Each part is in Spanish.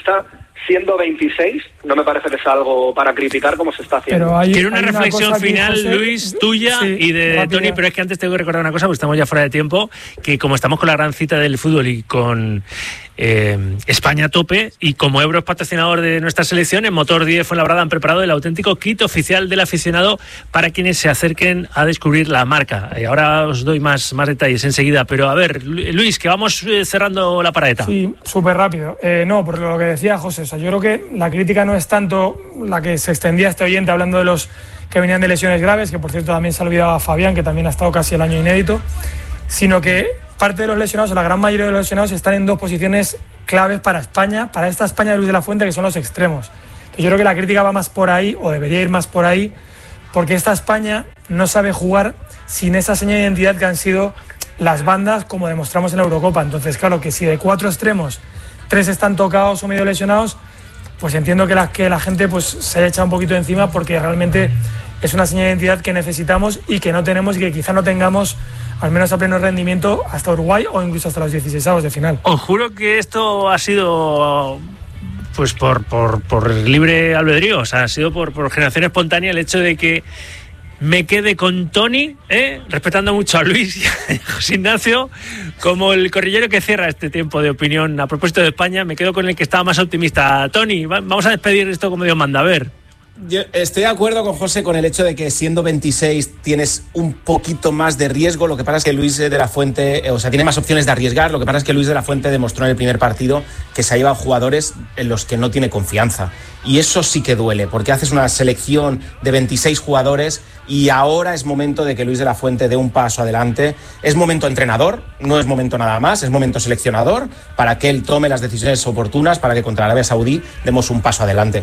futbolista, siendo 26, no me parece que sea algo para criticar como se está haciendo. Quiero una reflexión final, José, Luis, tuya y de rápida. Tony, pero es que antes tengo que recordar una cosa, porque estamos ya fuera de tiempo, que como estamos con la gran cita del fútbol y con España a tope, y como Ebro es patrocinador de nuestra selección, en Motor 10 Fuenlabrada han preparado el auténtico kit oficial del aficionado para quienes se acerquen a descubrir la marca. Y ahora os doy más detalles enseguida, pero a ver, Luis, que vamos cerrando la paradeta. Sí, súper rápido. No, por lo que decía José, o sea, yo creo que la crítica no es tanto la que se extendía este oyente hablando de los que venían de lesiones graves, que por cierto también se ha olvidado a Fabián, que también ha estado casi el año inédito, sino que parte de los lesionados, o la gran mayoría de los lesionados, están en dos posiciones claves para España, para esta España de Luis de la Fuente, que son los extremos. Entonces, yo creo que la crítica va más por ahí, o debería ir más por ahí, porque esta España no sabe jugar sin esa señal de identidad que han sido las bandas, como demostramos en la Eurocopa. Entonces, claro, que si de 4 extremos 3 están tocados o medio lesionados, pues entiendo que la gente pues se haya echado un poquito encima, porque realmente es una señal de identidad que necesitamos y que no tenemos, y que quizá no tengamos al menos a pleno rendimiento hasta Uruguay o incluso hasta los 16avos de final. Os juro que esto ha sido pues por libre albedrío, o sea, ha sido por generación espontánea el hecho de que me quede con Tony, respetando mucho a Luis y a José Ignacio, como el corrillero que cierra este tiempo de opinión a propósito de España. Me quedo con el que estaba más optimista. Tony, vamos a despedir esto como Dios manda, a ver. Yo estoy de acuerdo con José con el hecho de que siendo 26 tienes un poquito más de riesgo. Lo que pasa es que Luis de la Fuente, tiene más opciones de arriesgar. Lo que pasa es que Luis de la Fuente demostró en el primer partido que se ha llevado jugadores en los que no tiene confianza. Y eso sí que duele, porque haces una selección de 26 jugadores y ahora es momento de que Luis de la Fuente dé un paso adelante. Es momento entrenador, no es momento nada más, es momento seleccionador, para que él tome las decisiones oportunas, para que contra Arabia Saudí demos un paso adelante.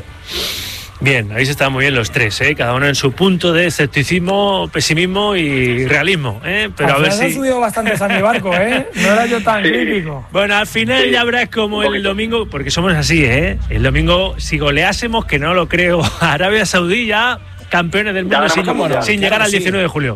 Bien, ahí se están muy bien los tres, cada uno en su punto de escepticismo, pesimismo y realismo, pero a ver si... has subido bastante a mi barco, no era yo tan crítico. Bueno, al final ya verás como el domingo, porque somos así, el domingo, si goleásemos, que no lo creo, a Arabia Saudí ya campeones del mundo sin llegar al 19 de julio,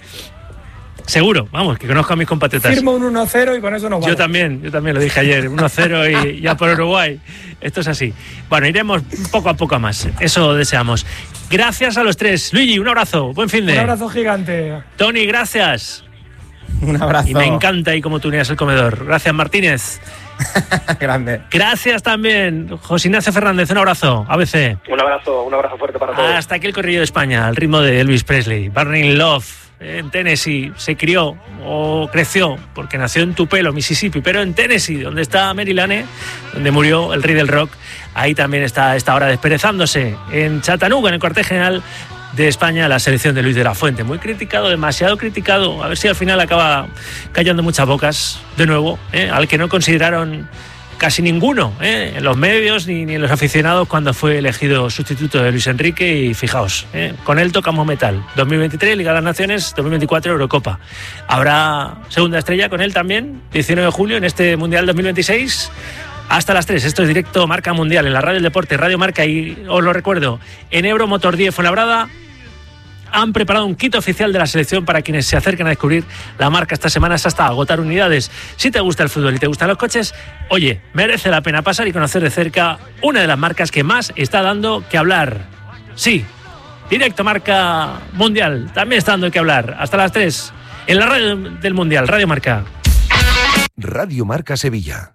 Seguro, vamos, que conozco a mis compatriotas. Firmo un 1-0 y con eso nos vamos. Yo también lo dije ayer, 1-0 y ya por Uruguay. Esto es así. Bueno, iremos poco a poco a más. Eso deseamos. Gracias a los tres. Luigi, un abrazo. Buen fin de. Un abrazo gigante. Tony, gracias. Un abrazo. Y me encanta ahí como tuneas el comedor. Gracias, Martínez. Grande. Gracias también, José Ignacio Fernández. Un abrazo, ABC. Un abrazo fuerte para todos. Hasta aquí el corrillo de España, al ritmo de Elvis Presley. Burning Love. En Tennessee se crió o creció, porque nació en Tupelo, Mississippi, pero en Tennessee, donde está Maryland, donde murió el rey del rock, ahí también está esta hora desperezándose. En Chattanooga, en el cuartel general de España, la selección de Luis de la Fuente. Muy criticado, demasiado criticado. A ver si al final acaba callando muchas bocas de nuevo, al que no consideraron casi ninguno, en los medios ni en los aficionados, cuando fue elegido sustituto de Luis Enrique. Y fijaos, con él tocamos metal. 2023 Liga de las Naciones, 2024 Eurocopa. Habrá segunda estrella con él también, 19 de julio en este Mundial 2026. Hasta las 3, esto es directo Marca Mundial en la Radio del Deporte, Radio Marca, y os lo recuerdo, en Ebro Motor 10 Fuenlabrada han preparado un kit oficial de la selección para quienes se acerquen a descubrir la marca esta semana hasta agotar unidades. Si te gusta el fútbol y te gustan los coches, oye, merece la pena pasar y conocer de cerca una de las marcas que más está dando que hablar. Sí, directo Marca Mundial, también está dando que hablar. Hasta las 3, en la Radio del Mundial, Radio Marca. Radio Marca Sevilla,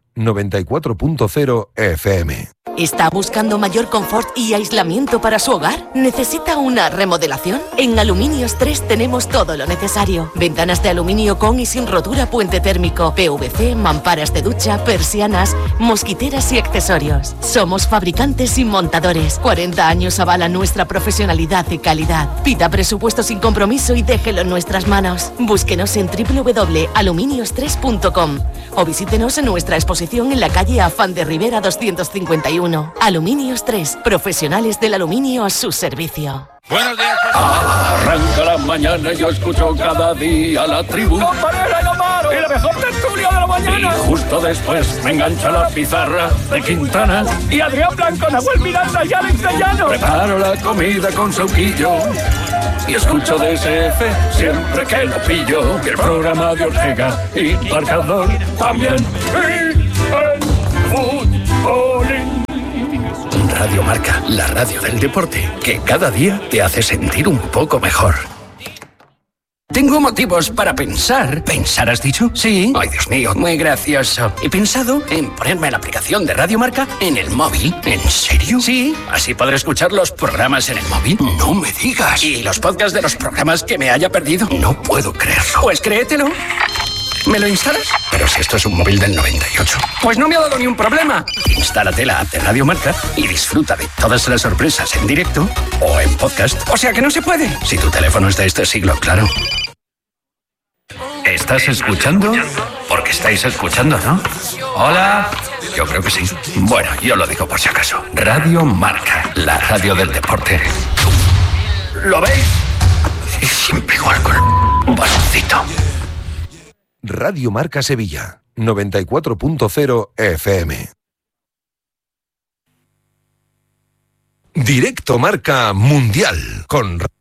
94.0 FM. ¿Está buscando mayor confort y aislamiento para su hogar? ¿Necesita una remodelación? En Aluminios 3 tenemos todo lo necesario. Ventanas de aluminio con y sin rotura, puente térmico, PVC, mamparas de ducha, persianas, mosquiteras y accesorios. Somos fabricantes y montadores. 40 años avalan nuestra profesionalidad y calidad. Pida presupuesto sin compromiso y déjelo en nuestras manos. Búsquenos en www.aluminios3.com o visítenos en nuestra exposición en la calle Afán de Rivera 251. Aluminios 3, profesionales del aluminio a su servicio. Buenos días. Arranca la mañana y yo escucho cada día la tribu. ¡No Varela y Amaro! ¡Y la mejor tertulia de la mañana! Y justo después me engancha la pizarra de Quintana. Y Adrián Blanco, Nahuel Miranda y Alex de Llano. Preparo la comida con Sauquillo y escucho DSF siempre que lo pillo. Y el programa de Ortega y Marcador también. Y el fútbol la radio del deporte, que cada día te hace sentir un poco mejor. Tengo motivos para pensar. ¿Pensar has dicho? Sí. Ay, Dios mío, muy gracioso. He pensado en ponerme la aplicación de Radio Marca en el móvil. ¿En serio? Sí. Así podré escuchar los programas en el móvil. No me digas. ¿Y los podcasts de los programas que me haya perdido? No puedo creerlo. Pues créetelo. ¿Me lo instalas? Pero si esto es un móvil del 98. Pues no me ha dado ni un problema. Instálate la app de Radio Marca y disfruta de todas las sorpresas en directo o en podcast. O sea que no se puede. Si tu teléfono es de este siglo, claro. ¿Estás escuchando? Porque estáis escuchando, ¿no? Hola. Yo creo que sí. Bueno, yo lo digo por si acaso. Radio Marca, la radio del deporte. ¿Lo veis? Es siempre igual con un baloncito. Radio Marca Sevilla, 94.0 FM. Directo Marca Mundial con